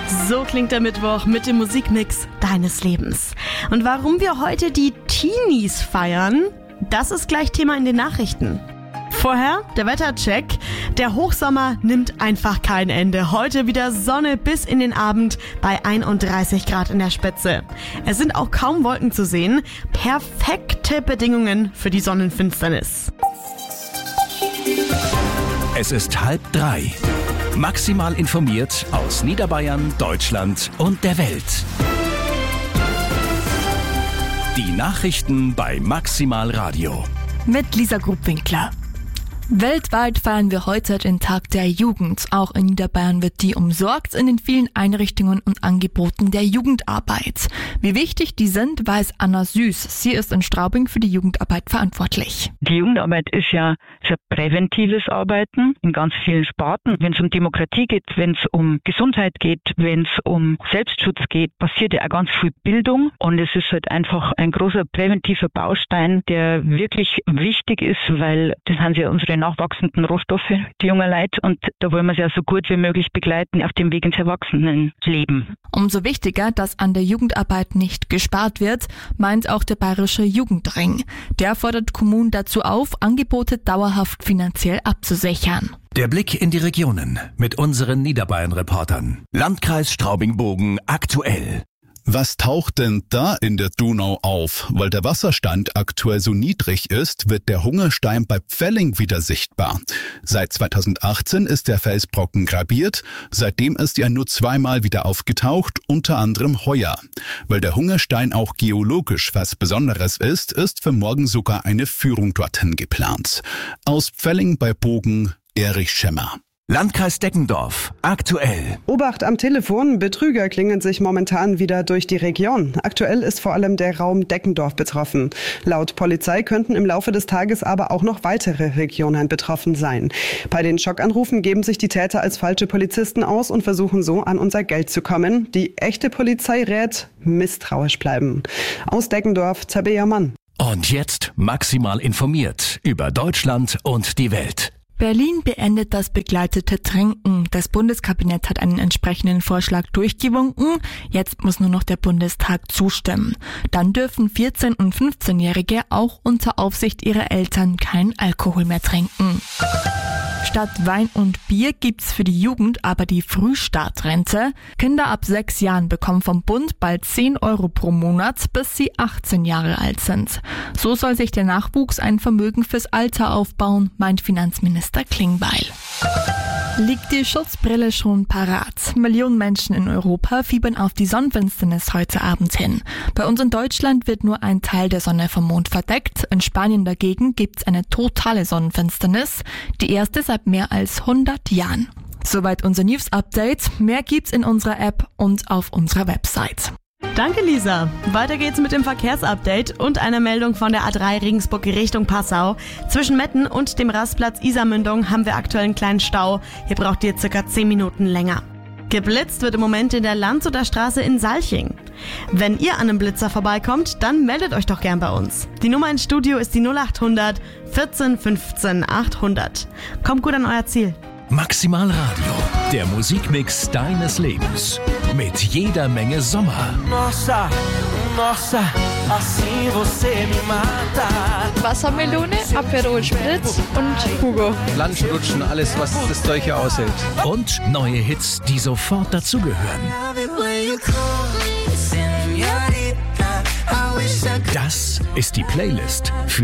So klingt der Mittwoch mit dem Musikmix deines Lebens. Und warum wir heute die Teenies feiern, das ist gleich Thema in den Nachrichten. Vorher der Wettercheck. Der Hochsommer nimmt einfach kein Ende. Heute wieder Sonne bis in den Abend bei 31 Grad in der Spitze. Es sind auch kaum Wolken zu sehen. Perfekte Bedingungen für die Sonnenfinsternis. Es ist 2:30. Maximal informiert aus Niederbayern, Deutschland und der Welt. Die Nachrichten bei Maximal Radio. Mit Lisa Grubwinkler. Weltweit feiern wir heute den Tag der Jugend. Auch in Niederbayern wird die umsorgt in den vielen Einrichtungen und Angeboten der Jugendarbeit. Wie wichtig die sind, weiß Anna Süß. Sie ist in Straubing für die Jugendarbeit verantwortlich. Die Jugendarbeit ist ja sehr präventives Arbeiten in ganz vielen Sparten. Wenn es um Demokratie geht, wenn es um Gesundheit geht, wenn es um Selbstschutz geht, passiert ja auch ganz viel Bildung. Und es ist halt einfach ein großer präventiver Baustein, der wirklich wichtig ist, weil das sind ja unsere nachwachsenden Rohstoffe, die jungen Leute. Und da wollen wir sie ja so gut wie möglich begleiten auf dem Weg ins Erwachsenenleben. Umso wichtiger, dass an der Jugendarbeit nicht gespart wird, meint auch der Bayerische Jugendring. Der fordert Kommunen dazu auf, Angebote dauerhaft finanziell abzusichern. Der Blick in die Regionen mit unseren Niederbayern-Reportern. Landkreis Straubing-Bogen aktuell. Was taucht denn da in der Donau auf? Weil der Wasserstand aktuell so niedrig ist, wird der Hungerstein bei Pfelling wieder sichtbar. Seit 2018 ist der Felsbrocken grabiert. Seitdem ist er nur zweimal wieder aufgetaucht, unter anderem heuer. Weil der Hungerstein auch geologisch was Besonderes ist für morgen sogar eine Führung dorthin geplant. Aus Pfelling bei Bogen, Erich Schemmer. Landkreis Deggendorf aktuell. Obacht am Telefon, Betrüger klingeln sich momentan wieder durch die Region. Aktuell ist vor allem der Raum Deggendorf betroffen. Laut Polizei könnten im Laufe des Tages aber auch noch weitere Regionen betroffen sein. Bei den Schockanrufen geben sich die Täter als falsche Polizisten aus und versuchen so an unser Geld zu kommen. Die echte Polizei rät, misstrauisch bleiben. Aus Deggendorf, Tabea Mann. Und jetzt maximal informiert über Deutschland und die Welt. Berlin beendet das begleitete Trinken. Das Bundeskabinett hat einen entsprechenden Vorschlag durchgewunken. Jetzt muss nur noch der Bundestag zustimmen. Dann dürfen 14- und 15-Jährige auch unter Aufsicht ihrer Eltern keinen Alkohol mehr trinken. Statt Wein und Bier gibt's für die Jugend aber die Frühstartrente. Kinder ab 6 Jahren bekommen vom Bund bald 10 Euro pro Monat, bis sie 18 Jahre alt sind. So soll sich der Nachwuchs ein Vermögen fürs Alter aufbauen, meint Finanzminister Klingbeil. Liegt die Schutzbrille schon parat? Millionen Menschen in Europa fiebern auf die Sonnenfinsternis heute Abend hin. Bei uns in Deutschland wird nur ein Teil der Sonne vom Mond verdeckt. In Spanien dagegen gibt's eine totale Sonnenfinsternis, die erste seit mehr als 100 Jahren. Soweit unser News-Update. Mehr gibt's in unserer App und auf unserer Website. Danke, Lisa. Weiter geht's mit dem Verkehrsupdate und einer Meldung von der A3 Regensburg Richtung Passau. Zwischen Metten und dem Rastplatz Isarmündung haben wir aktuell einen kleinen Stau. Hier braucht ihr circa 10 Minuten länger. Geblitzt wird im Moment in der Landshuter Straße in Salching. Wenn ihr an einem Blitzer vorbeikommt, dann meldet euch doch gern bei uns. Die Nummer ins Studio ist die 0800 14 15 800. Kommt gut an euer Ziel. Maximal Radio, der Musikmix deines Lebens. Mit jeder Menge Sommer. Nossa, nossa, assim você me mata. Wassermelone, Aperol Spritz und Hugo. Lunchen, alles, was das Zeug hier aushält. Und neue Hits, die sofort dazugehören. Das ist die Playlist für